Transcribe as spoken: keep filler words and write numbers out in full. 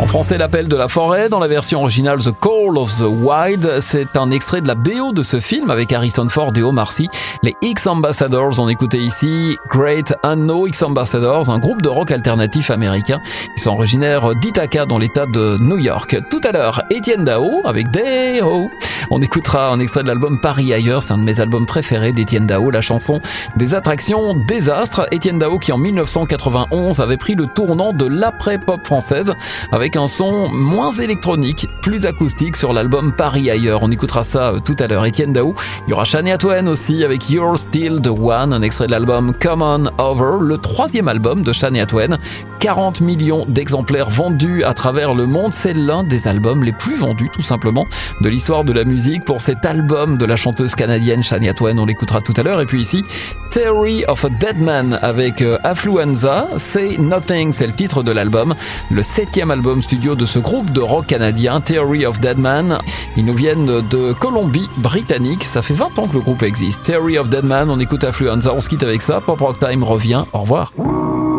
En français, L'appel de la forêt, dans la version originale The Call of the Wild, c'est un extrait de la B O de ce film avec Harrison Ford et Omar Sy. Les X-Ambassadors, on écoutait ici Great Unknown X-Ambassadors, un groupe de rock alternatif américain qui sont originaires d'Ithaca dans l'état de New York. Tout à l'heure, Etienne Dao avec Day-Ho. On écoutera un extrait de l'album Paris ailleurs, c'est un de mes albums préférés d'Etienne Dao, la chanson des attractions désastres. Etienne Dao qui en dix-neuf cent quatre-vingt-onze avait pris le tournant de l'après-pop française avec un son moins électronique, plus acoustique sur l'album Paris ailleurs. On écoutera ça tout à l'heure. Etienne Dao. Il y aura Shania Twain aussi avec You're Still the One, un extrait de l'album Come On Over, le troisième album de Shania Twain. quarante millions d'exemplaires vendus à travers le monde. C'est l'un des albums les plus vendus, tout simplement, de l'histoire de la musique. Pour cet album de la chanteuse canadienne Shania Twain, on l'écoutera tout à l'heure. Et puis ici, Theory of a Dead Man avec Affluenza. Say Nothing, c'est le titre de l'album. Le septième album studio de ce groupe de rock canadien, Theory of Dead Man. Ils nous viennent de Colombie-Britannique. Ça fait vingt ans que le groupe existe. Theory of Dead Man, on écoute Affluenza. On se quitte avec ça. Pop Rock Time revient. Au revoir.